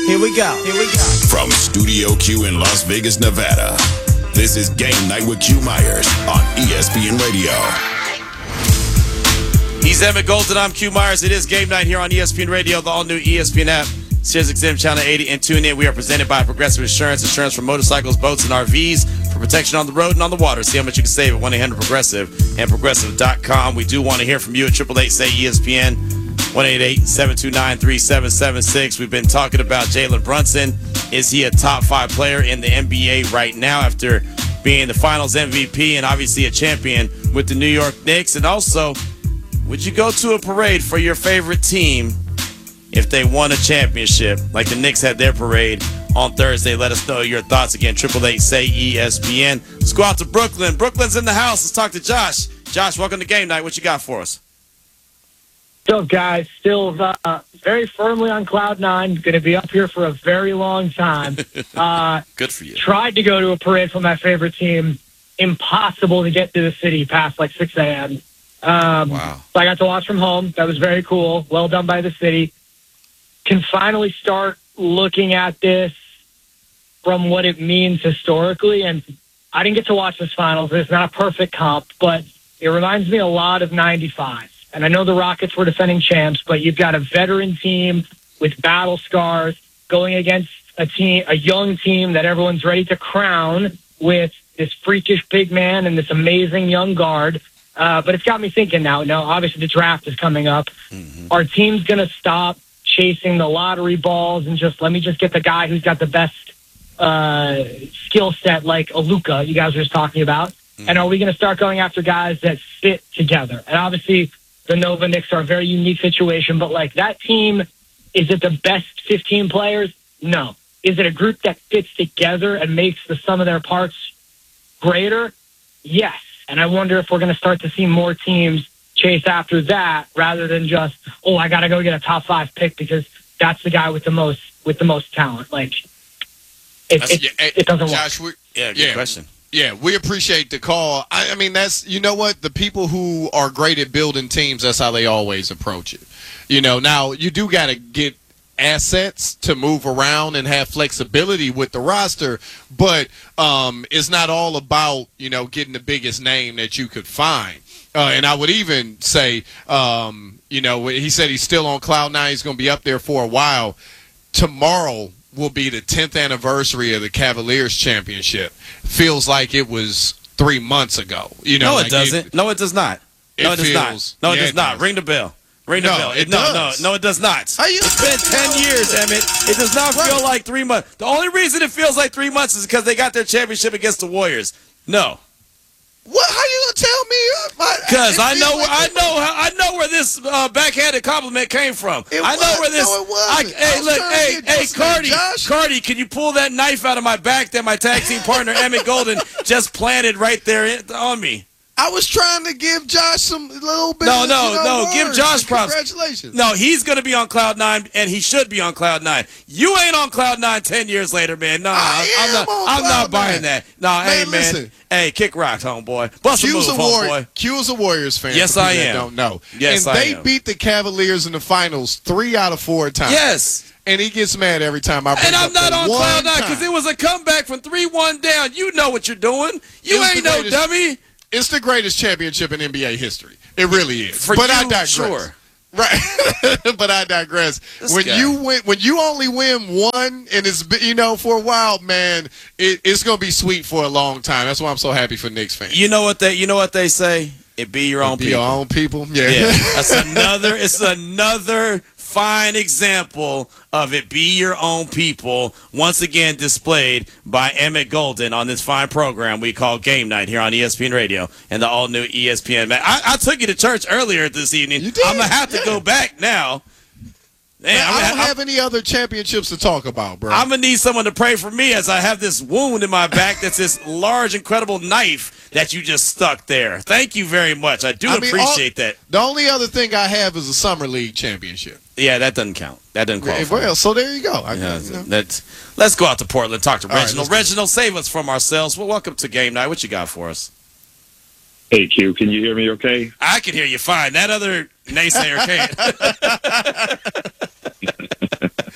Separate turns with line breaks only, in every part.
Here we go.
From Studio Q in Las Vegas, Nevada, this is Game Night with Q Myers on ESPN Radio.
He's Emmett Golden. I'm Q Myers. It is Game Night here on ESPN Radio, the all-new ESPN app, SiriusXM Channel 80, and tune in. We are presented by Progressive Insurance. Insurance for motorcycles, boats, and RVs for protection on the road and on the water. See how much you can save at 1-800-PROGRESSIVE and Progressive.com. We do want to hear from you at 888-SAY-ESPN, 1-888-729-3776. We've been talking about Jalen Brunson. Is he a top 5 player in the NBA right now after being the Finals MVP and obviously a champion with the New York Knicks? And also, would you go to a parade for your favorite team if they won a championship, like the Knicks had their parade on Thursday? Let us know your thoughts. Again, 888-SAY-ESPN. Let's go out to Brooklyn. Brooklyn's in the house. Let's talk to Josh. Josh, welcome to Game Night. What you got for us?
What's up, guys? Still very firmly on cloud nine. Going to be up here for a very long time.
Good for you.
Tried to go to a parade for my favorite team. Impossible to get to the city past like 6 a.m.
Wow.
So I got to watch from home. That was very cool. Well done by the city. Can finally start looking at this from what it means historically. And I didn't get to watch this finals. It's not a perfect comp, but it reminds me a lot of 95. And I know the Rockets were defending champs, but you've got a veteran team with battle scars going against a young team that everyone's ready to crown with this freakish big man and this amazing young guard. But it's got me thinking now. Obviously the draft is coming up. Mm-hmm. Our team's going to stop chasing the lottery balls and let me get the guy who's got the best skill set, like a Luka you guys were just talking about. Mm-hmm. And are we going to start going after guys that fit together? And obviously the Nova Knicks are a very unique situation, but like that team, is it the best 15 players? No. Is it a group that fits together and makes the sum of their parts greater? Yes. And I wonder if we're going to start to see more teams chase after that rather than just, I got to go get a top 5 pick because that's the guy with the most talent. Like it doesn't
Josh,
work.
Good question.
Yeah, we appreciate the call. I mean, that's, you know what? The people who are great at building teams, that's how they always approach it. Now you do got to get assets to move around and have flexibility with the roster, but it's not all about, getting the biggest name that you could find. And I would even say, he said he's still on cloud nine. He's going to be up there for a while. Tomorrow will be the 10th anniversary of the Cavaliers championship. Feels like it was 3 months ago.
No, it doesn't. No, it does not. No, it does not. No, it does not. Ring the bell. Ring the bell. No, it does not. It's been 10 years, Emmett. It does not feel like 3 months. The only reason it feels like 3 months is because they got their championship against the Warriors. No.
What? How you gonna tell me?
Because I know where this backhanded compliment came from. I know where this. Cardi, can you pull that knife out of my back that my tag team partner Emmett Golden just planted right there on me?
I was trying to give Josh some little bit.
No. Give Josh props.
Congratulations.
No, he's going to be on cloud nine, and he should be on cloud nine. You ain't on cloud nine 10 years later, man. No, I'm not buying that. No, hey, man.
Listen.
Hey, kick rocks, homeboy. Bust a move, homeboy.
Q is a Warriors fan.
Yes, I am.
Don't know.
Yes,
and they beat the Cavaliers in the finals 3 out of 4 times.
Yes.
And he gets mad every time I bring
And I'm not on cloud nine
because
it was a comeback from 3-1 down. You know what you're doing. You ain't no dummy.
It's the greatest championship in NBA history. It really is.
I
digress.
Sure.
Right. But I digress. When you only win one and it's for a while, man, it's gonna be sweet for a long time. That's why I'm so happy for Knicks fans.
You know what they say? It be your own people.
Your own people. Yeah.
It's another fine example of it be your own people, once again displayed by Emmett Golden on this fine program we call Game Night here on ESPN Radio and the all-new ESPN. Man, I took you to church earlier this evening.
You did?
I'm going to have to go back now. Man,
I don't have any other championships to talk about, bro.
I'm going to need someone to pray for me as I have this wound in my back that's this large, incredible knife that you just stuck there. Thank you very much. I appreciate that.
The only other thing I have is a Summer League championship.
Yeah, that doesn't count. That doesn't qualify.
Well, so there you go.
Let's go out to Portland, talk to Reginald.
Right,
Reginald, save us from ourselves. Well, welcome to Game Night. What you got for us?
Hey, Q, can you hear me okay?
I can hear you fine. That other naysayer can't.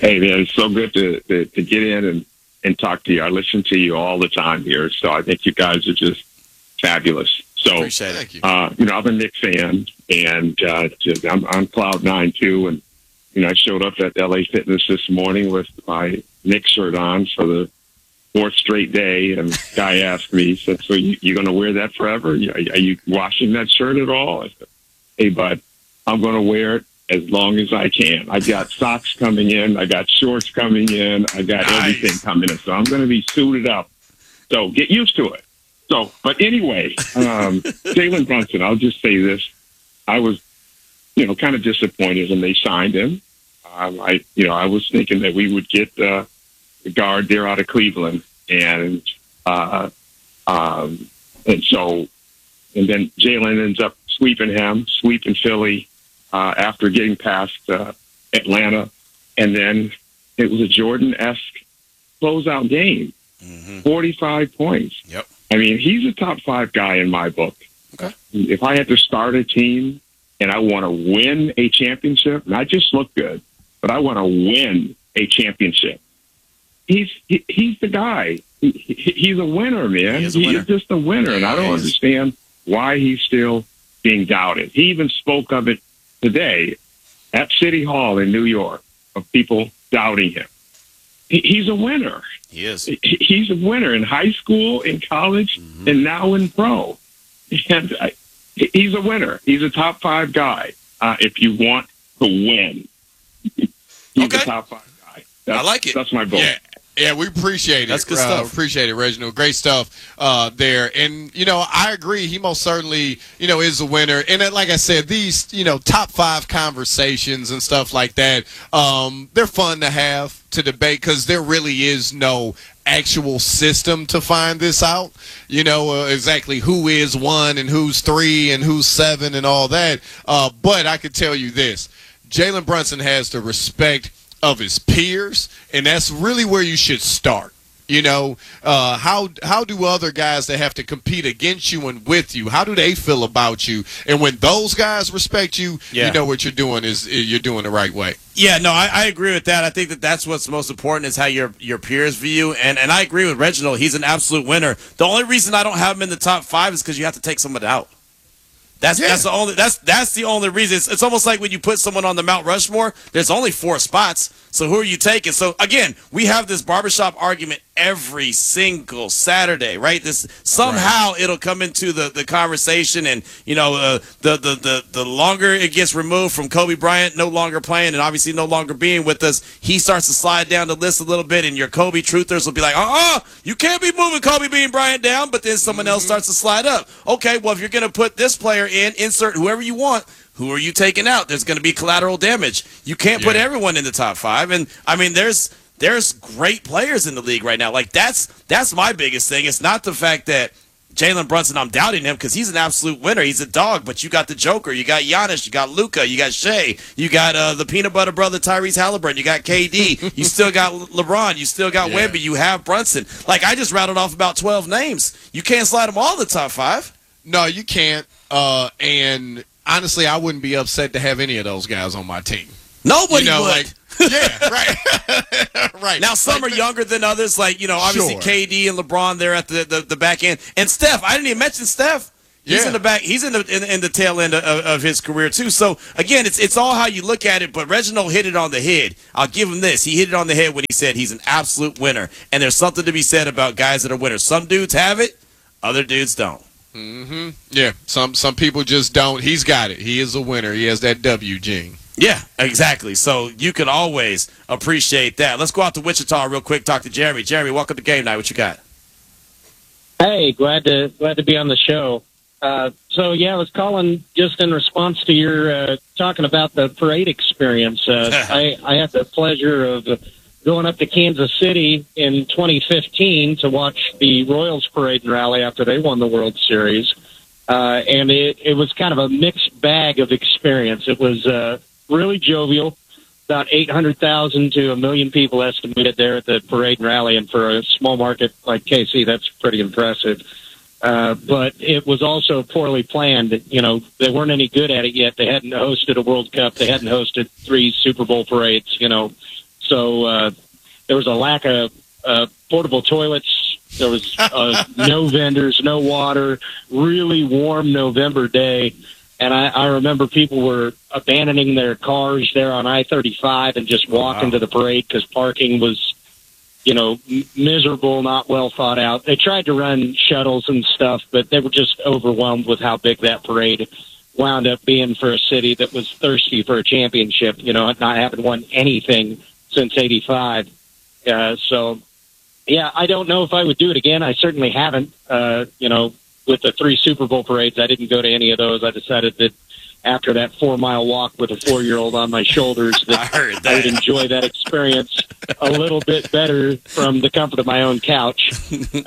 Hey, man, it's so good to get in and talk to you. I listen to you all the time here, so I think you guys are just fabulous. So,
Appreciate it.
Thank you.
I'm a Knicks fan, and I'm on cloud nine too. And I showed up at LA Fitness this morning with my Knicks shirt on for the fourth straight day, and the guy asked me, he said, "So you going to wear that forever? Are you washing that shirt at all?" I said, "Hey, bud, I'm going to wear it as long as I can. I got socks coming in, I got shorts coming in, I got everything coming in. So I'm going to be suited up. So get used to it." So, but anyway, Jalen Brunson, I'll just say this. I was, kind of disappointed when they signed him. I was thinking that we would get the guard there out of Cleveland. And then Jalen ends up sweeping Philly after getting past Atlanta. And then it was a Jordan-esque closeout game. 45 points.
Yep.
I mean, he's a top 5 guy in my book.
Okay.
If I had to start a team and I want to win a championship, not just look good, but I want to win a championship, he's the guy. He's a winner, man. He's just a winner, and I don't understand why he's still being doubted. He even spoke of it today at City Hall in New York, of people doubting him. He's a winner.
He is.
He's a winner in high school, in college, and now in pro. And he's a winner. He's a top 5 guy. If you want to win, he's a top 5 guy.
I like it.
That's my goal.
Yeah, we appreciate it.
That's good stuff.
Appreciate it, Reginald. Great stuff there. And, I agree. He most certainly, is a winner. And like I said, these, top 5 conversations and stuff like that, they're fun to have to debate because there really is no actual system to find this out. Exactly who is 1 and who's 3 and who's 7 and all that. But I can tell you this. Jalen Brunson has the respect of his peers, and that's really where you should start. How do other guys that have to compete against you and with you, how do they feel about you? And when those guys respect you, you know what you're doing is you're doing the right way.
Yeah, no, I agree with that. I think that's what's most important is how your peers view you. And I agree with Reginald. He's an absolute winner. The only reason I don't have him in the top 5 is because you have to take someone out. That's the only reason. It's almost like when you put someone on the Mount Rushmore, there's only 4 spots. So who are you taking? So again, we have this barbershop argument every single Saturday, right? Somehow it'll come into the conversation, and the longer it gets removed from Kobe Bryant no longer playing and obviously no longer being with us, he starts to slide down the list a little bit, and your Kobe truthers will be like, you can't be moving Kobe Bryant down, but then someone else starts to slide up. Okay, well, if you're going to put this player in, insert whoever you want. Who are you taking out? There's going to be collateral damage. You can't put everyone in the top 5. And I mean, there's great players in the league right now. Like that's my biggest thing. It's not the fact that Jalen Brunson, I'm doubting him because he's an absolute winner. He's a dog, but you got the Joker. You got Giannis. You got Luka. You got Shea. You got the peanut butter brother Tyrese Halliburton. You got KD. You still got LeBron. You still got Wemby. You have Brunson. Like, I just rattled off about 12 names. You can't slide them all in the top 5.
No, you can't. And honestly, I wouldn't be upset to have any of those guys on my team.
Nobody would.
Yeah, right. Right.
Now, some are younger than others, like, obviously KD and LeBron, they're at the back end. And Steph, I didn't even mention Steph. He's in the back. He's in the tail end of his career, too. So, again, it's all how you look at it. But Reginald hit it on the head. I'll give him this. He hit it on the head when he said he's an absolute winner. And there's something to be said about guys that are winners. Some dudes have it. Other dudes don't.
Yeah, some people just don't. He's got it. He is a winner. He has that W, Gene.
Yeah, exactly. So you can always appreciate that. Let's go out to Wichita real quick, talk to Jeremy. Jeremy, welcome to Game Night. What you got?
Hey, glad to be on the show. I was calling just in response to your talking about the parade experience. I had the pleasure of going up to Kansas City in 2015 to watch the Royals parade and rally after they won the World Series. And it was kind of a mixed bag of experience. It was really jovial, about 800,000 to 1 million people estimated there at the parade and rally. And for a small market like KC, that's pretty impressive. But it was also poorly planned. They weren't any good at it yet. They hadn't hosted a World Cup. They hadn't hosted 3 Super Bowl parades, So there was a lack of portable toilets. There was no vendors, no water, really warm November day. And I remember people were abandoning their cars there on I-35 and just walking to the parade because parking was, miserable, not well thought out. They tried to run shuttles and stuff, but they were just overwhelmed with how big that parade wound up being for a city that was thirsty for a championship, not having won anything since '85. So, yeah, I don't know if I would do it again. I certainly haven't. With the 3 Super Bowl parades, I didn't go to any of those. I decided that after that 4-mile walk with a 4-year-old on my shoulders, that I would enjoy that experience a little bit better from the comfort of my own couch. It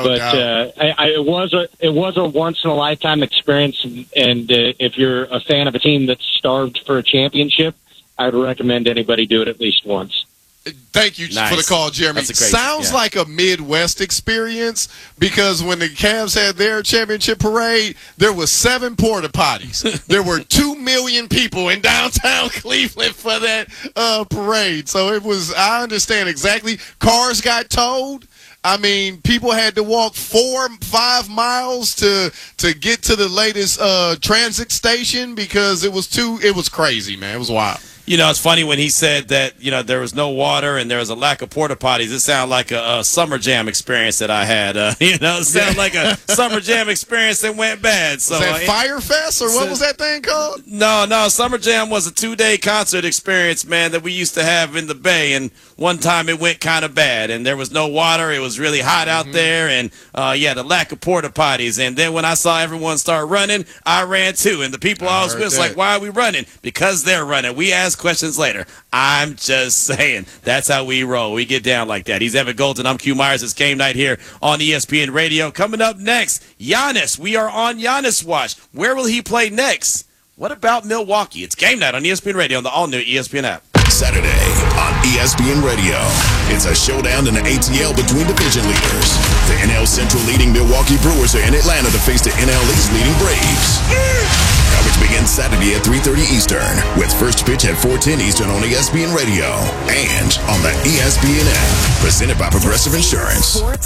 was a once in a lifetime experience, and if you're a fan of a team that's starved for a championship, I would recommend anybody do it at least once.
Thank you for the call, Jeremy. Sounds like a Midwest experience because when the Cavs had their championship parade, there was 7 porta potties. There were 2 million people in downtown Cleveland for that parade. So it was, I understand exactly. Cars got towed. I mean, people had to walk 4-5 miles to get to the latest transit station because it was crazy, man. It was wild.
It's funny when he said that, there was no water and there was a lack of porta potties. It sounded like a Summer Jam experience that I had. It sounded like a Summer Jam experience that went bad. So,
was that Fire Fest or what was that thing called?
No. Summer Jam was a 2-day concert experience, man, that we used to have in the Bay. And one time it went kind of bad and there was no water. It was really hot out there. And, the lack of porta potties. And then when I saw everyone start running, I ran too. And the people I was with was like, why are we running? Because they're running. We asked questions later. I'm just saying that's how we roll. We get down like that. He's Evan Golden. I'm Q Myers. It's game night here on ESPN Radio. Coming up next, Giannis. We are on Giannis watch. Where will he play next? What about Milwaukee? It's game night on ESPN Radio on the all-new ESPN app.
Saturday on ESPN Radio. It's a showdown in the ATL between division leaders. The NL Central leading Milwaukee Brewers are in Atlanta to face the NL East leading Braves. Coverage begins Saturday at 3:30 Eastern with first pitch at 4:10 Eastern on ESPN Radio and on the ESPN app. Presented by Progressive Insurance.